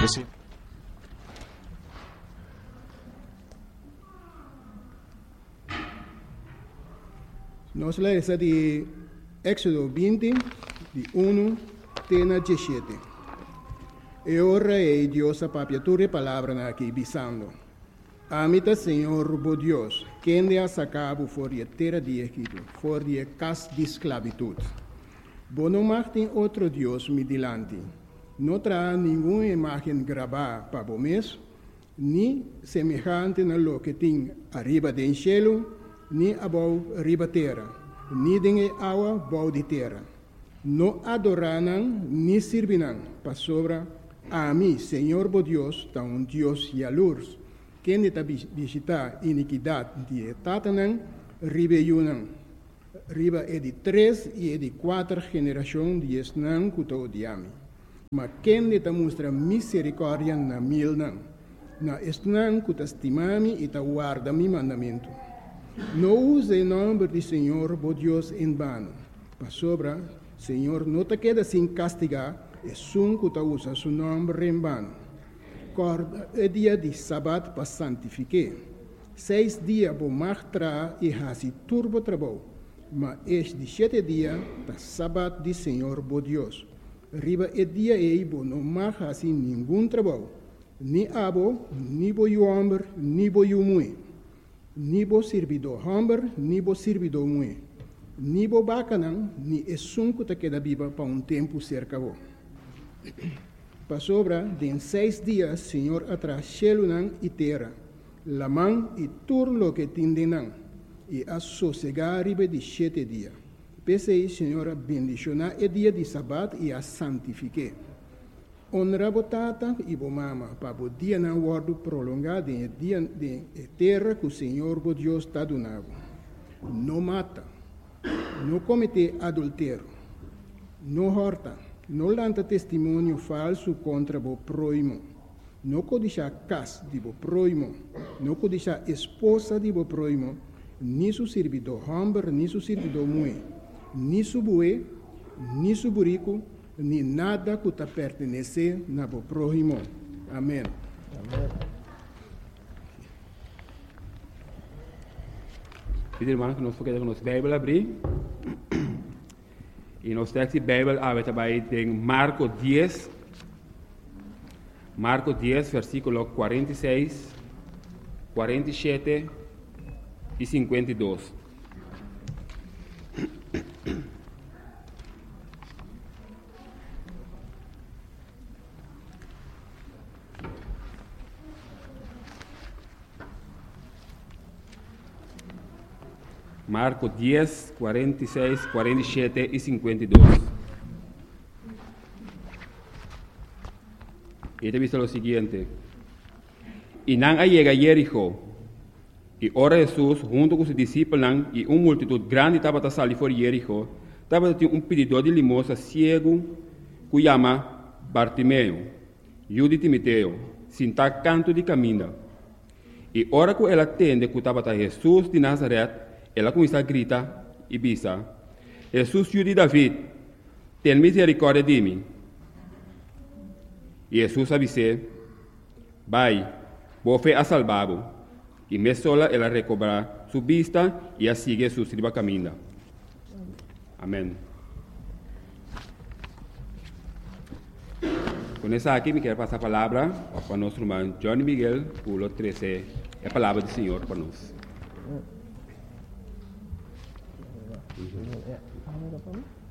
Sim. Nós lemos de Éxodo 20, de 1 até 17. E ora é Deus a papiatura palavra aqui, bisando. Amita Senhor, bo Deus, quem de a sacabo for de terra de Egito, for de casa de esclavitud. Bo não martem outro Deus me dilante. Não terá nenhuma imagem gravada para o mês, nem semelhante na lo que tem arriba do cielo, nem abaixo arriba terra, nem de água abaixo de terra. Não adorarão, nem servirão para sobra a mim, Senhor bo Deus, tá um Deus jalurs, quem está visitar iniquidade de Tatanã, riba yunã. Riba é de 3 e é de 4 gerações de esnã que te odiame. Mas quem está mostra misericórdia na milnã, na esnã que te estimame e te guarda mi mandamento. Não use o nome do Senhor, bo Deus, em vano. Para sobra, Senhor, não te queda sem castigar, é sum que te usa seu nome em vano. Corda é dia de sábado para santificar. 6 dias vou martrar e hasi turbo trabalho. Mas este de 7 dias, da sábado de Senhor, bo Deus. Riba é dia e bo não mais hasi nenhum trabalho. Ni abo, ni bo homem, ni bo mulher. Ni bo servidor homem, ni bo servidor mulher. Ni bo bacanão, ni é sunco que queda viva para um tempo cerca bo. Para sobra, de 6 dias, Senhor atrás cielo e terra, la mão e tudo lo que tindenam, e a sossegar riba de 7 dias. Pensei, Senhor, bendicionar o dia de sábado e a santifique. Honra bo tata e bo mama, para o dia não guardo prolongado em dia de terra que o Senhor, bo Deus, está donando. Não mata, não comete adultério, não horta, não lanta testemunho falso contra o próximo, não codiça casa de o próximo, não codiça esposa de o próximo, nem seu servidor homem, nem seu servidor mulher, nem seu boi, nem seu burico, nem nada que te pertenece na o próximo. Amém. Amém. Pedi, irmão, que nós podemos a nossa Bíblia abrir. E nós temos a Bíblia aberta em Marcos 10. Marcos 10, versículo 46, 47 e 52. Marcos 10, 46, 47 e 52. E te dice lo siguiente. Y nan llega a Jericó, y ora Jesús junto con sus discípulos y una multitud grande estaba a salir por Jericó, estaba un pedidor de limosna ciego que llama Bartimeo, hijo de Timoteo, sin tal canto de camina. Y ora que él atende que estaba a Jesús de Nazaret, ela começa a gritar e bisa: Jesus, filho de David, tem misericórdia de mim. E Jesus avise: vai, boa fé a salvado. E me sola ela recobrar sua vista e a sigue Jesus riba caminha. Amém. Com essa aqui, me quero passar a palavra para nosso irmão Johnny Miguel, pulo 13, a palavra do Senhor para nós.